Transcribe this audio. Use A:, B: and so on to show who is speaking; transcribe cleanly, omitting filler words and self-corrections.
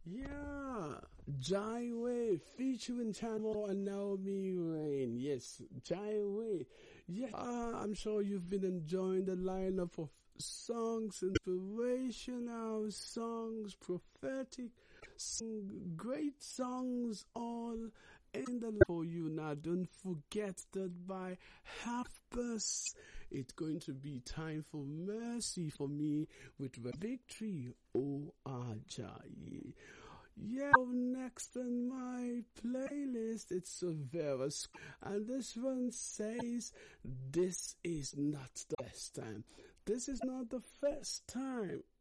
A: Yeah, Jai Way featuring Channel and Naomi Rain. Yes, Jai Way. Yeah, I'm sure you've been enjoying the lineup of songs, inspirational songs, prophetic, great songs, all in the for you. Now, don't forget that by half past, it's going to be time for mercy for me with the victory. Oh, Ajayi. Yeah, next on my playlist, it's a Vera, and this one says, this is not the best time. This is not the first time